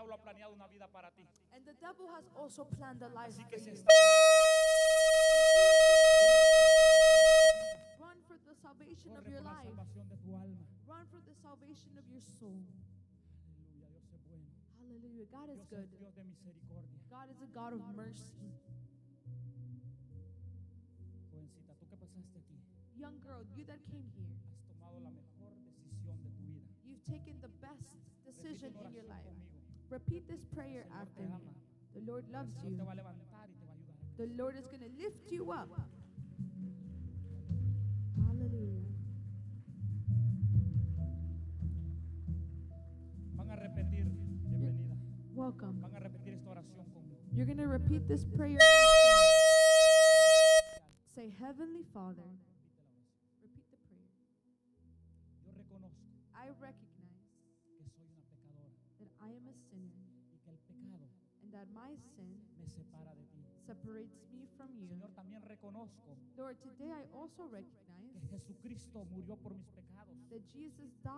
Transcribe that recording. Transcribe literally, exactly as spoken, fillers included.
diablo ha planeado una vida para ti. And the devil has also planned a life Así for que si you. estás Run for the salvation of corre your por la life. salvación de tu alma. Run for the salvation of your soul. Aleluya, Dios es bueno. Hallelujah. God is Dios good. es Dios de misericordia. God is a God of mercy. Jovencita, tú que pasaste aquí, Young girl, you that came here, has tomado la mejor decisión de tu vida. you've taken the best Repite decision una in your oración life. conmigo. Repeat this prayer El Señor after te me. ama. The Lord El loves Señor te you. va a levantar y te va a ayudar. The Lord is going to lift you up. Hallelujah. Van a repetir, bienvenida. Welcome. Van a repetir esta oración conmigo. You're going to repeat this prayer. Say, Heavenly Father. Repite la oración. Repeat the prayer. Yo reconozco I recognize que soy una pecadora that I am a sinner y que el pecado and that my sin me separa de ti. separates me from you. Señor, también reconozco Lord, today I also recognize que Jesucristo murió por mis pecados. that Jesus died